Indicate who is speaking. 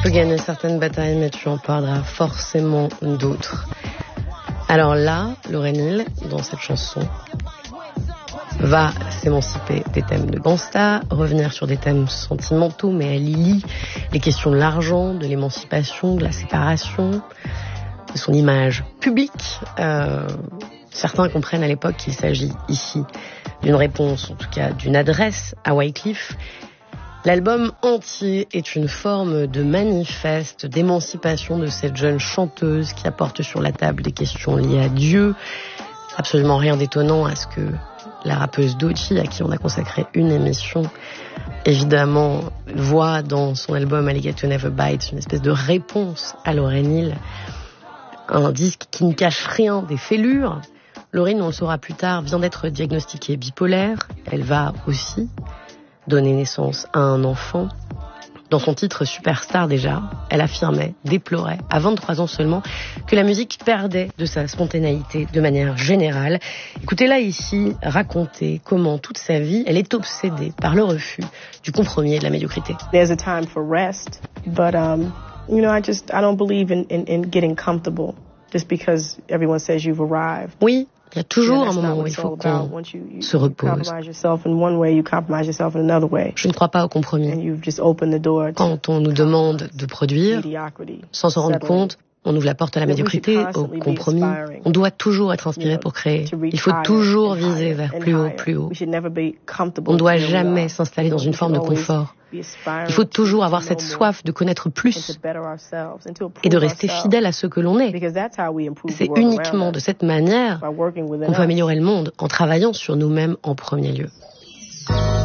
Speaker 1: peux gagner certaines batailles, mais tu en perdras forcément d'autres. Alors là, Lauryn Hill, dans cette chanson, va s'émanciper des thèmes de gangsta, revenir sur des thèmes sentimentaux, mais elle y lie les questions de l'argent, de l'émancipation, de la séparation, de son image publique. Certains comprennent à l'époque qu'il s'agit ici d'une réponse, en tout cas d'une adresse à Wycliffe. L'album entier est une forme de manifeste d'émancipation de cette jeune chanteuse qui apporte sur la table des questions liées à Dieu. Absolument rien d'étonnant à ce que la rappeuse Doechii, à qui on a consacré une émission, évidemment, voit dans son album Alligator Never Bites une espèce de réponse à Lauryn Hill. Un disque qui ne cache rien des fêlures. Lauryn, on le saura plus tard, vient d'être diagnostiquée bipolaire. Elle va aussi donner naissance à un enfant. Dans son titre Superstar déjà, elle affirmait, déplorait, à 23 ans seulement, que la musique perdait de sa spontanéité de manière générale. Écoutez-la ici raconter comment toute sa vie, elle est obsédée par le refus du compromis et de la médiocrité.
Speaker 2: There's a time for rest, but I don't believe in getting comfortable just because everyone says you've arrived.
Speaker 1: Oui, il y a toujours un moment où il faut qu'on se repose. Je ne crois pas au compromis. Quand on nous demande de produire, sans s'en rendre compte, on ouvre la porte à la médiocrité, au compromis. On doit toujours être inspiré pour créer. Il faut toujours viser vers plus haut, plus haut. On ne doit jamais s'installer dans une forme de confort. Il faut toujours avoir cette soif de connaître plus et de rester fidèle à ce que l'on est. C'est uniquement de cette manière qu'on peut améliorer le monde, en travaillant sur nous-mêmes en premier lieu.